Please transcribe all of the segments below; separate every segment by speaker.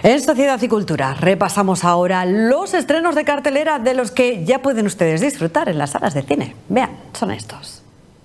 Speaker 1: En Sociedad y Cultura repasamos ahora los estrenos de cartelera de los que ya pueden ustedes disfrutar en las salas de cine. Vean, son estos.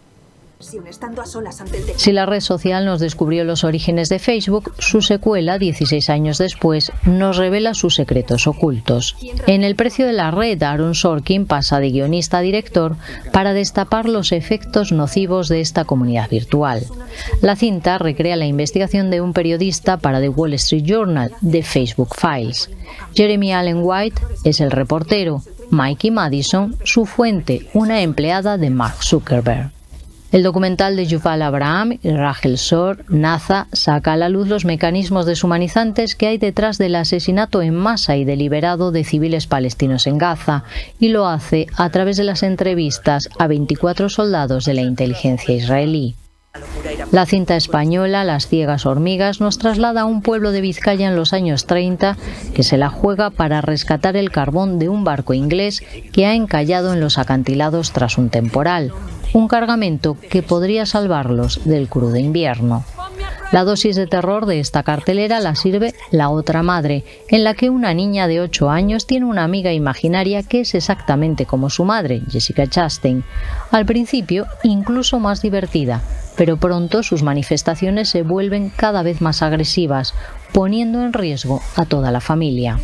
Speaker 2: Si la red social nos descubrió los orígenes de Facebook, su secuela, 16 años después, nos revela sus secretos ocultos. En El precio de la red, Aaron Sorkin pasa de guionista a director para destapar los efectos nocivos de esta comunidad virtual. La cinta recrea la investigación de un periodista para The Wall Street Journal, The Facebook Files. Jeremy Allen White es el reportero, Mikey Madison, su fuente, una empleada de Mark Zuckerberg. El documental de Yuval Abraham y Rachel Shor, NASA, saca a la luz los mecanismos deshumanizantes que hay detrás del asesinato en masa y deliberado de civiles palestinos en Gaza, y lo hace a través de las entrevistas a 24 soldados de la inteligencia israelí. La cinta española Las ciegas hormigas nos traslada a un pueblo de Vizcaya en los años 30 que se la juega para rescatar el carbón de un barco inglés que ha encallado en los acantilados tras un temporal. Un cargamento que podría salvarlos del crudo invierno. La dosis de terror de esta cartelera la sirve La otra madre, en la que una niña de 8 años tiene una amiga imaginaria que es exactamente como su madre, Jessica Chastain. Al principio, incluso más divertida, pero pronto sus manifestaciones se vuelven cada vez más agresivas, poniendo en riesgo a toda la familia.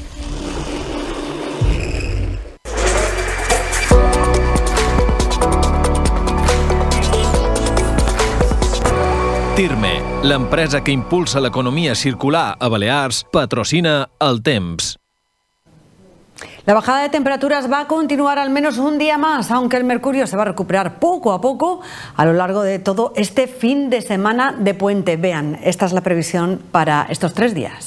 Speaker 3: Tirme, l'empresa que impulsa l'economia circular a Balears, patrocina El Temps.
Speaker 1: La bajada de temperaturas va a continuar al menos un día más, aunque el mercurio se va a recuperar poco a poco a lo largo de todo este fin de semana de puente. Vean, esta es la previsión para estos 3 días.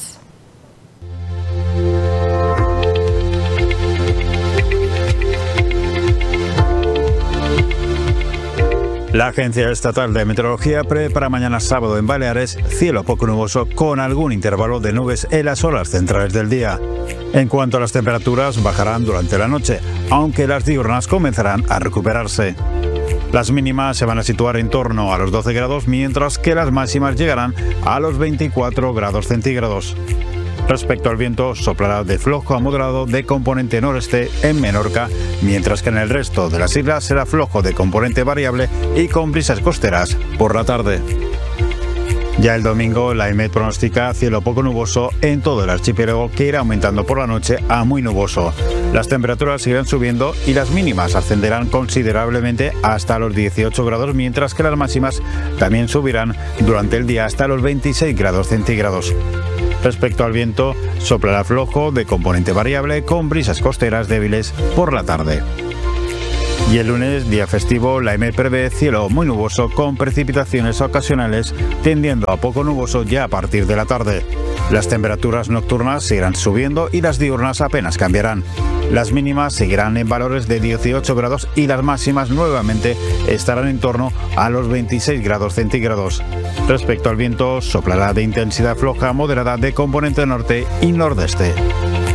Speaker 4: La Agencia Estatal de Meteorología prevé para mañana sábado en Baleares cielo poco nuboso con algún intervalo de nubes en las horas centrales del día. En cuanto a las temperaturas, bajarán durante la noche, aunque las diurnas comenzarán a recuperarse. Las mínimas se van a situar en torno a los 12 grados, mientras que las máximas llegarán a los 24 grados centígrados. Respecto al viento, soplará de flojo a moderado de componente noreste en Menorca, mientras que en el resto de las islas será flojo de componente variable y con brisas costeras por la tarde. Ya el domingo, la EMET pronostica cielo poco nuboso en todo el archipiélago, que irá aumentando por la noche a muy nuboso. Las temperaturas seguirán subiendo y las mínimas ascenderán considerablemente hasta los 18 grados, mientras que las máximas también subirán durante el día hasta los 26 grados centígrados. Respecto al viento, soplará flojo de componente variable con brisas costeras débiles por la tarde. Y el lunes, día festivo, la EMET prevé cielo muy nuboso con precipitaciones ocasionales, tendiendo a poco nuboso ya a partir de la tarde. Las temperaturas nocturnas seguirán subiendo y las diurnas apenas cambiarán. Las mínimas seguirán en valores de 18 grados y las máximas nuevamente estarán en torno a los 26 grados centígrados. Respecto al viento, soplará de intensidad floja a moderada de componente norte y nordeste.